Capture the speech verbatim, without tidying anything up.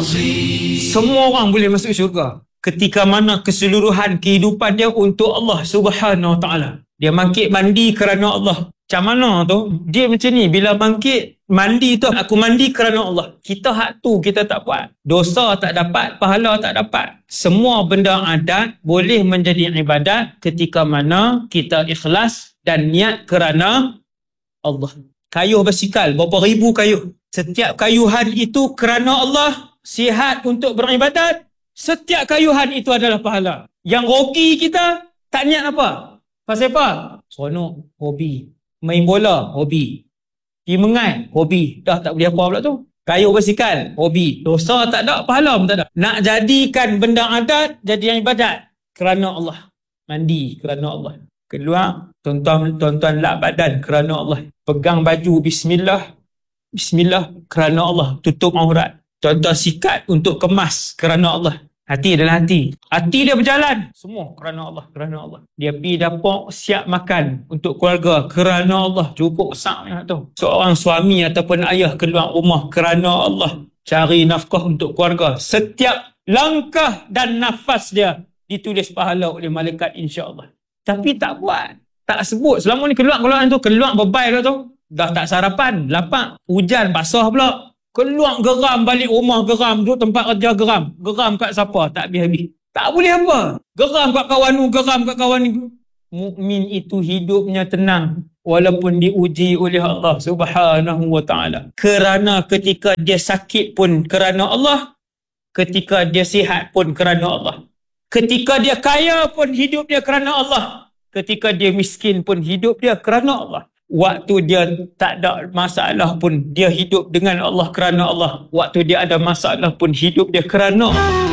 Semua orang boleh masuk syurga ketika mana keseluruhan kehidupan dia untuk Allah Subhanahu Wa Taala. Dia bangkit mandi kerana Allah. Macam mana tu? Dia macam ni, bila bangkit mandi tu, aku mandi kerana Allah. Kita hak tu kita tak buat. Dosa tak dapat, pahala tak dapat. Semua benda adat boleh menjadi ibadat ketika mana kita ikhlas dan niat kerana Allah. Kayuh basikal, berapa ribu kayuh. Setiap kayuhan itu kerana Allah. Sihat untuk beribadat. Setiap kayuhan itu adalah pahala. Yang rogi kita tak niat apa? Pasal apa? Seronok, hobi. Main bola, hobi. Pergi mengai, hobi. Dah tak boleh apa pula tu. Kayuh basikal, hobi. Dosa tak ada, pahala pun tak ada. Nak jadikan benda adat jadi yang ibadat kerana Allah. Mandi kerana Allah. Keluar, tuan-tuan lap badan kerana Allah. Pegang baju, bismillah. Bismillah kerana Allah. Tutup aurat. Tuan-tuan sikat untuk kemas kerana Allah. Hati adalah hati. Hati dia berjalan. Semua kerana Allah. Kerana Allah. Dia pergi dapur siap makan untuk keluarga kerana Allah. Cukup besarnya tu. Seorang suami ataupun ayah keluar rumah kerana Allah. Cari nafkah untuk keluarga. Setiap langkah dan nafas dia ditulis pahala oleh malaikat insya-Allah. Tapi tak buat. Tak sebut. Selama ni keluar-keluar tu. Keluar bebai tu. Dah tak sarapan. Lapar. Hujan basah pula. Keluar geram balik rumah, geram duduk tempat kerja, geram. Geram kat siapa? Tak habis-habis. Tak boleh apa. Geram kat kawan tu, geram kat kawan ni. Mukmin itu hidupnya tenang walaupun diuji oleh Allah Subhanahu Wa Taala. Kerana ketika dia sakit pun kerana Allah, ketika dia sihat pun kerana Allah. Ketika dia kaya pun hidup dia kerana Allah. Ketika dia miskin pun hidup dia kerana Allah. Waktu dia tak ada masalah pun dia hidup dengan Allah kerana Allah. Waktu dia ada masalah pun hidup dia kerana